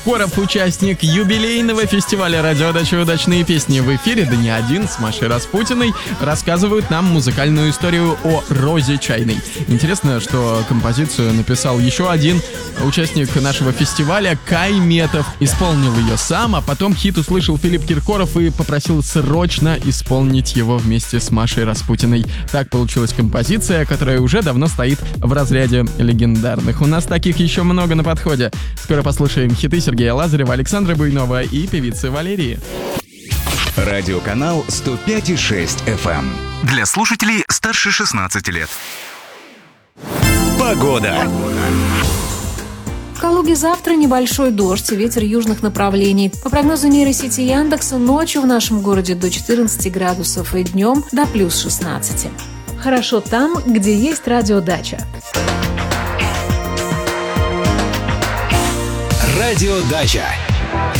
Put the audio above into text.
Коров — участник юбилейного фестиваля «Радиодача. Удачные песни» в эфире, да не один, с Машей Распутиной, рассказывают нам музыкальную историю о Розе Чайной. Интересно, что композицию написал еще один участник нашего фестиваля, Кай Метов. Исполнил ее сам, а потом хит услышал Филипп Киркоров и попросил срочно исполнить его вместе с Машей Распутиной. Так получилась композиция, которая уже давно стоит в разряде легендарных. У нас таких еще много на подходе. Скоро послушаем хиты Сергея Лазарева, Александра Буйнова и певицы Валерии. Радиоканал 105,6 FM. Для слушателей старше 16 лет. Погода. В Калуге завтра небольшой дождь и ветер южных направлений. По прогнозу нейросети Яндекса, ночью в нашем городе до 14 градусов и днем до плюс 16. Хорошо там, где есть радиодача. Радиодача.